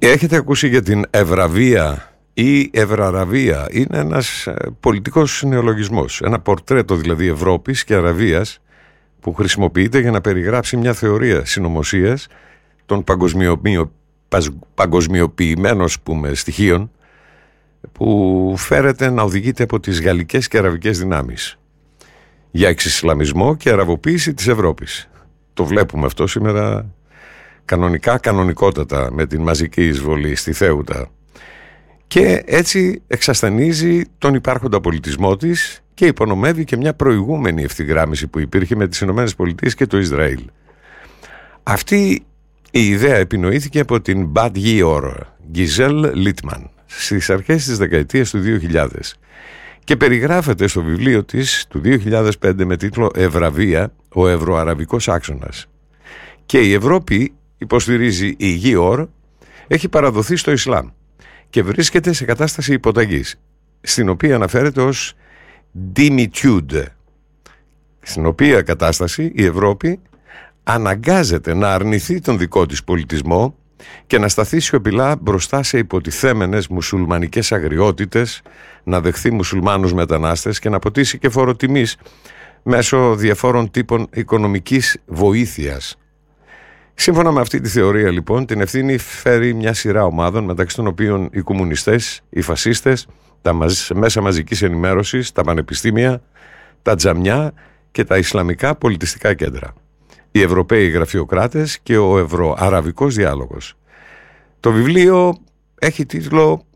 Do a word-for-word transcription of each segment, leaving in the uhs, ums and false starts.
Έχετε ακούσει για την Ευραβία ή Ευραραβία? Είναι ένας πολιτικός νεολογισμός, ένα πορτρέτο δηλαδή Ευρώπης και Αραβίας που χρησιμοποιείται για να περιγράψει μια θεωρία συνωμοσίας των παγκοσμιοποιη... παγκοσμιοποιημένων πούμε, στοιχείων που φέρεται να οδηγείται από τις γαλλικές και αραβικές δυνάμεις για εξισλαμισμό και αραβοποίηση της Ευρώπης. Το βλέπουμε αυτό σήμερα κανονικά, κανονικότατα, με την μαζική εισβολή στη Θέουτα, και έτσι εξασθενίζει τον υπάρχοντα πολιτισμό της και υπονομεύει και μια προηγούμενη ευθυγράμμιση που υπήρχε με τις Ηνωμένες Πολιτείες και το Ισραήλ. Αυτή η ιδέα επινοήθηκε από την Bad Year Giselle Littman στις αρχές της δεκαετίας του δύο χιλιάδες και περιγράφεται στο βιβλίο της του δύο χιλιάδες πέντε με τίτλο «Ευραβία, ο ευρωαραβικός άξονας». Και η Ευρώπη, υποστηρίζει η Γιόρ, έχει παραδοθεί στο Ισλάμ και βρίσκεται σε κατάσταση υποταγής, στην οποία αναφέρεται ως «dimitude», στην οποία κατάσταση η Ευρώπη αναγκάζεται να αρνηθεί τον δικό της πολιτισμό και να σταθεί σιωπηλά μπροστά σε υποτιθέμενες μουσουλμανικές αγριότητες, να δεχθεί μουσουλμάνους μετανάστες και να ποτίσει και φόρο τιμής μέσω διαφόρων τύπων οικονομικής βοήθειας. Σύμφωνα με αυτή τη θεωρία, λοιπόν, την ευθύνη φέρει μια σειρά ομάδων, μεταξύ των οποίων οι κομμουνιστές, οι φασίστες, τα μέσα μαζικής ενημέρωσης, τα πανεπιστήμια, τα τζαμιά και τα ισλαμικά πολιτιστικά κέντρα, οι Ευρωπαίοι γραφειοκράτες και ο ευρωαραβικός διάλογος. Το βιβλίο έχει τίτλο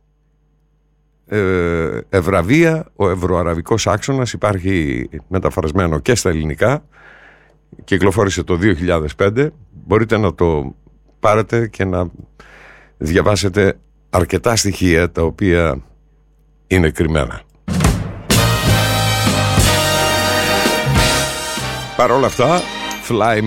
ε, «Ευραβία, ο ευρωαραβικός άξονας», υπάρχει μεταφρασμένο και στα ελληνικά, κυκλοφόρησε το δύο χιλιάδες πέντε. Μπορείτε να το πάρετε και να διαβάσετε αρκετά στοιχεία τα οποία είναι κρυμμένα. Παρ' όλα αυτά, Fly